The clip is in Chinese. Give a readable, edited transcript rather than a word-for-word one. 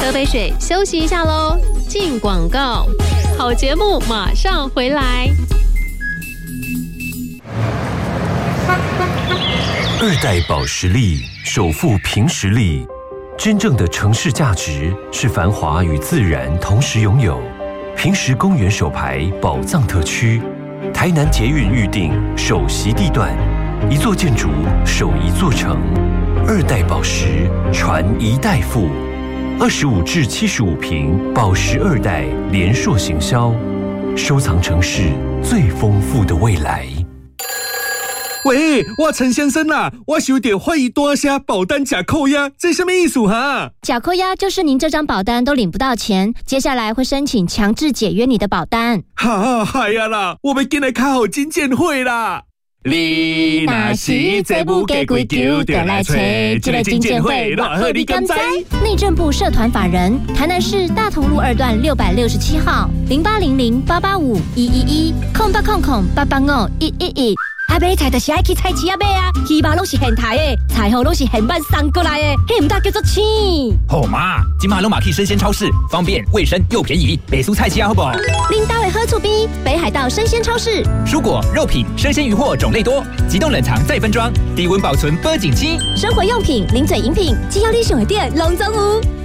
喝杯水，休息一下喽。进广告，好节目马上回来。 二代保时力首富凭实力，真正的城市价值是繁华与自然同时拥有。凭实公园首排宝藏特区，台南捷运预定首席地段，一座建筑守一座城。二代宝时传一代富，25至75坪宝时二代连硕行销，收藏城市最丰富的未来。 喂，我陈先生啊，我有点怀疑多下保单假扣押，这什么意思哈？ 假扣押就是您这张保单都领不到钱，接下来会申请强制解约你的保单。 哈，嗨呀啦，我们进来开好金鉴会啦！你若是这不给归咎，就来找这个金鉴会，偌好你敢知？ 内政部社团法人，台南市大同路2段667号，0800-885-111，0800-885-111。啊，买菜就是爱去菜市仔买啊，鱼肉拢是现台的，菜货拢是现办送过来的，迄唔大叫做青。 好嘛，今嘛拢嘛去生鲜超市，方便、卫生又便宜，北苏菜市仔好不好？ 恁家的好厝边，北海道生鲜超市， 蔬果、肉品、生鲜鱼货种类多，急冻冷藏再分装，低温保存保景期。 生活用品、零嘴饮品，只要你想的店，拢总有。